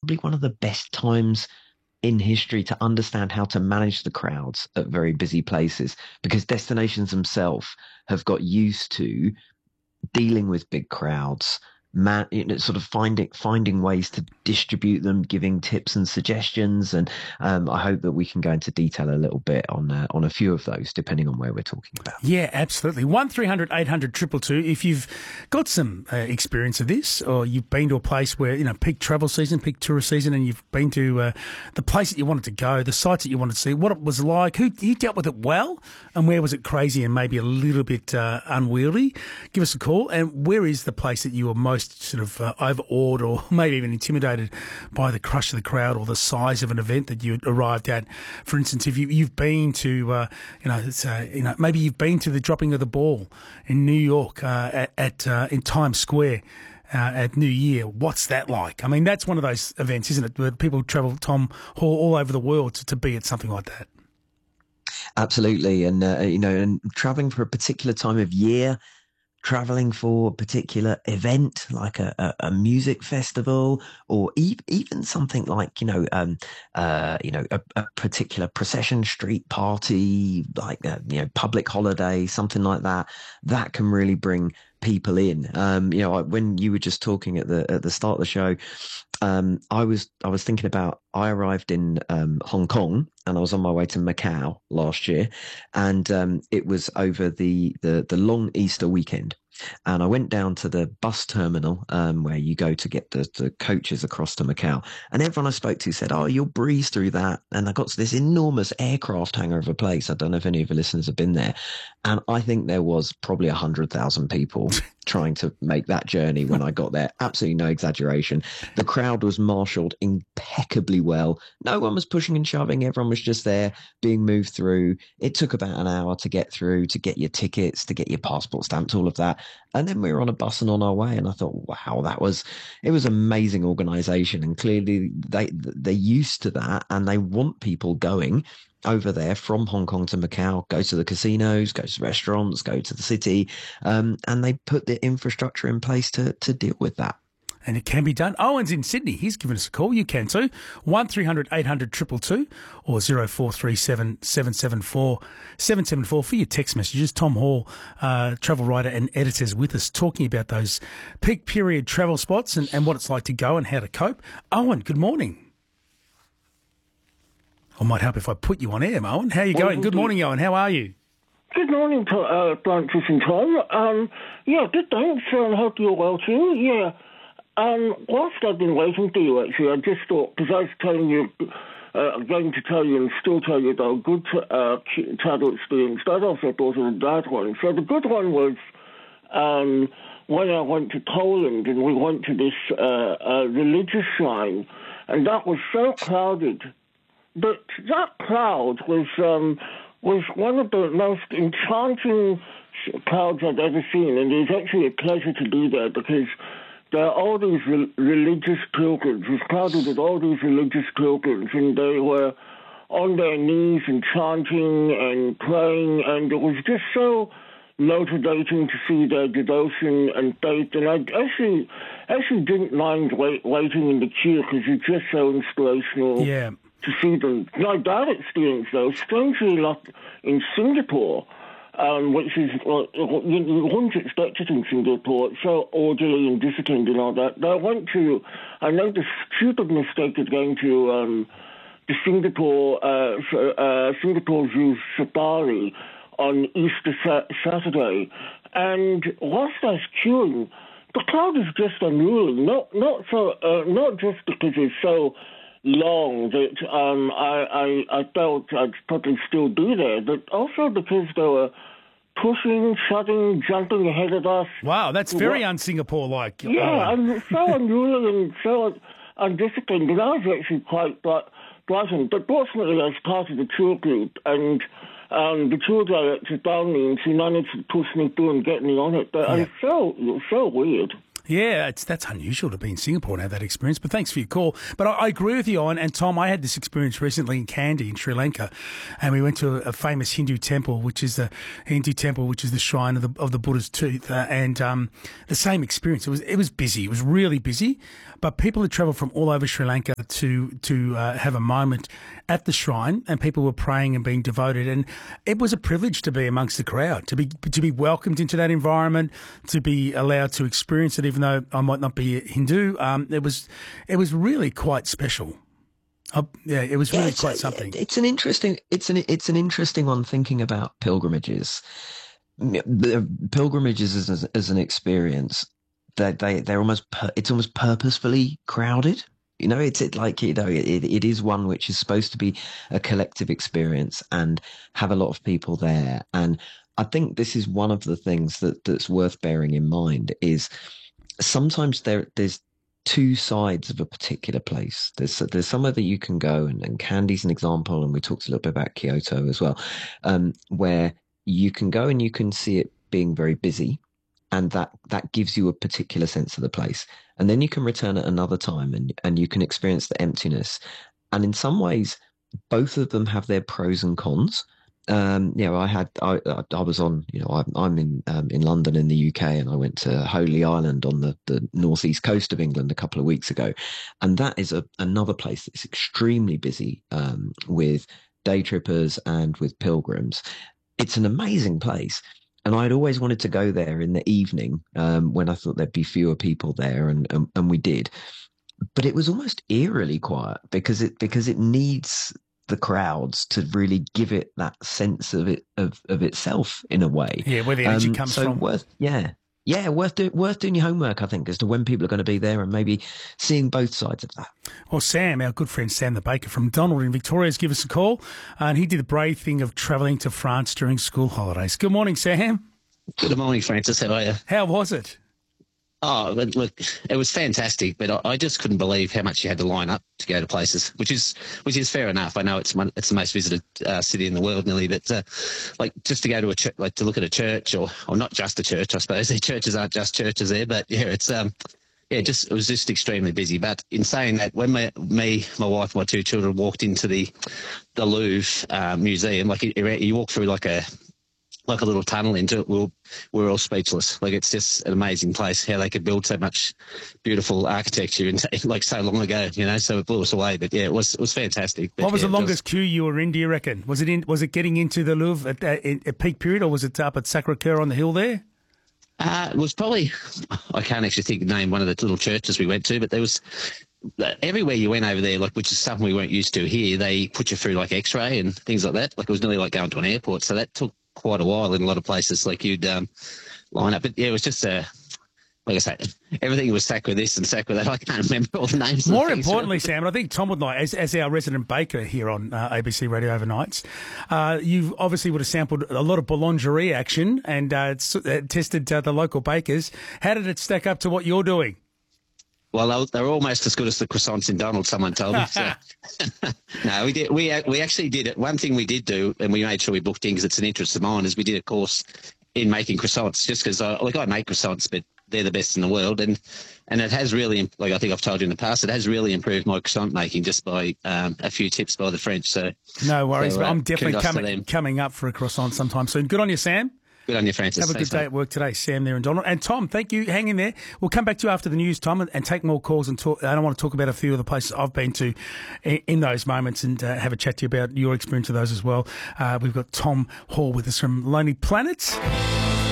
probably one of the best times in history to understand how to manage the crowds at very busy places because destinations themselves have got used to dealing with big crowds, sort of finding ways to distribute them, giving tips and suggestions, and I hope that we can go into detail a little bit on a few of those, depending on where we're talking about. Yeah, absolutely. 1300 800 222. If you've got some experience of this, or you've been to a place where peak travel season, peak tourist season, and you've been to the place that you wanted to go, the sites that you wanted to see, what it was like, who you dealt with it well, and where was it crazy and maybe a little bit unwieldy? Give us a call. And where is the place that you were most sort of overawed or maybe even intimidated by the crush of the crowd or the size of an event that you arrived at? For instance, if you've been to, maybe you've been to the dropping of the ball in New York in Times Square at New Year. What's that like? I mean, that's one of those events, isn't it, where people travel, Tom Hall, all over the world to be at something like that. Absolutely, and and traveling for a particular time of year, traveling for a particular event like a music festival, or even something like a particular procession street party, like public holiday, something like that can really bring people in. When you were just talking at the start of the show, I was thinking about, I arrived in Hong Kong and I was on my way to Macau last year, and it was over the long Easter weekend. And I went down to the bus terminal where you go to get the coaches across to Macau. And everyone I spoke to said, oh, you'll breeze through that. And I got to this enormous aircraft hangar of a place. I don't know if any of the listeners have been there. And I think there was probably 100,000 people trying to make that journey when I got there. Absolutely no exaggeration. The crowd was marshalled impeccably well. No one was pushing and shoving. Everyone was just there being moved through. It took about an hour to get through, to get your tickets, to get your passport stamped, all of that. And then we were on a bus and on our way. And I thought, wow, it was amazing organization. And clearly they're used to that, and they want people going over there from Hong Kong to Macau, go to the casinos, go to the restaurants, go to the city. And they put the infrastructure in place to deal with that. And it can be done. Owen's in Sydney. He's given us a call. You can too. 1300 800 222 or 0437 774 774 for your text messages. Tom Hall, travel writer and editor, is with us talking about those peak period travel spots and what it's like to go and how to cope. Owen, good morning. I might help if I put you on air, Owen. How are you going? Good morning, Owen. How are you? Good morning, Francis and Tom. Good, thanks. I hope you're well too. Yeah. Whilst I've been waiting for you, actually, I just thought, because I was telling you, going to tell you and still tell you about a good travel experience, that also thought of a bad one. So the good one was when I went to Poland and we went to this religious shrine, and that was so crowded. But that crowd was one of the most enchanting crowds I've ever seen, and it was actually a pleasure to be there because there are all these religious pilgrims. It was crowded with all these religious pilgrims, and they were on their knees and chanting and praying, and it was just so motivating to see their devotion and faith. And I actually didn't mind waiting in the queue because it's just so inspirational. Yeah. To see them. Like that experience, though, strangely enough, in Singapore, which is, you wouldn't expect it in Singapore, it's so orderly and disciplined and all that. I made the stupid mistake of going to the Singapore Zoo Safari on Easter Saturday, and whilst I was queuing, the crowd is just unruly. Not just because it's so long that I felt I'd probably still be there, but also because they were pushing, shoving, jumping ahead of us. Wow, that's very un-Singapore-like. Yeah, I'm so unruly and so undisciplined, and I was actually quite frightened. But fortunately, I was part of the tour group, and the tour director found me, and she managed to push me through and get me on it. But it was so weird. Yeah, that's unusual to be in Singapore and have that experience, but thanks for your call. But I agree with you, Owen. And Tom, I had this experience recently in Kandy in Sri Lanka, and we went to a famous Hindu temple, which is the shrine of the Buddha's tooth, and the same experience. It was busy. It was really busy, but people had travelled from all over Sri Lanka to have a moment at the shrine, and people were praying and being devoted, and it was a privilege to be amongst the crowd, to be welcomed into that environment, to be allowed to experience it, even though I might not be a Hindu. It was really quite special. It was really quite something. It's an interesting one, thinking about pilgrimages. The pilgrimages as an experience, they're almost purposefully crowded. It is one which is supposed to be a collective experience and have a lot of people there. And I think this is one of the things that's worth bearing in mind is sometimes there's two sides of a particular place. There's somewhere that you can go, and Kandy's an example, and we talked a little bit about Kyoto as well, where you can go and you can see it being very busy, and that gives you a particular sense of the place. And then you can return at another time and you can experience the emptiness. And in some ways, both of them have their pros and cons. I was on, I'm in London in the UK, and I went to Holy Island on the northeast coast of England a couple of weeks ago. And that is another place that's extremely busy with day trippers and with pilgrims. It's an amazing place. And I'd always wanted to go there in the evening when I thought there'd be fewer people there, and we did. But it was almost eerily quiet because it needs the crowds to really give it that sense of itself in a way. Yeah, where the energy comes from. Worth doing your homework, I think, as to when people are going to be there and maybe seeing both sides of that. Well, Sam, our good friend Sam the Baker from Donald in Victoria, has given us a call, and he did the brave thing of travelling to France during school holidays. Good morning, Sam. Good morning, Francis. How are you? How was it? Oh, look, it was fantastic, but I just couldn't believe how much you had to line up to go to places, which is fair enough. I know it's the most visited city in the world, nearly, but just to go to a church, to look at a church, or not just a church, I suppose. The churches aren't just churches there, but yeah, it's it was just extremely busy. But in saying that, when my wife, my two children walked into the Louvre museum, you walk through like a little tunnel into it, we're all speechless. It's just an amazing place, how they could build so much beautiful architecture in so long ago, so it blew us away. But yeah, it was fantastic. But, what was the longest queue you were in, do you reckon? Was it getting into the Louvre at peak period, or was it up at Sacré-Cœur on the hill there? It was probably, I can't actually name one of the little churches we went to, but there was, everywhere you went over there, which is something we weren't used to here, they put you through X-ray and things like that. It was nearly like going to an airport. So that took quite a while in a lot of places. You'd line up, but yeah, it was just like I say, everything was sack with this and sack with that. I can't remember all the names. More importantly, Sam, and I think Tom would like, as our resident baker here on ABC Radio Overnights, you obviously would have sampled a lot of boulangerie action and tested the local bakers. How did it stack up to what you're doing? Well, they're almost as good as the croissants in Donald, someone told me. So. No, we did. We actually did it. One thing we did do, and we made sure we booked in because it's an interest of mine, is we did a course in making croissants, just because I make croissants, but they're the best in the world. And it has really, I think I've told you in the past, it has really improved my croissant making just by a few tips by the French. So no worries, but I'm definitely coming up for a croissant sometime soon. Good on you, Sam. Good on you, Francis. Have a good day at work today, Sam there in Donald. And Tom, thank you. Hang in there. We'll come back to you after the news, Tom, and take more calls and talk. I want to talk about a few of the places I've been to in those moments and have a chat to you about your experience of those as well. We've got Tom Hall with us from Lonely Planet.